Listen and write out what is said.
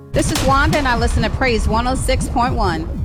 This is Wanda, and I listen to Praise 106.1.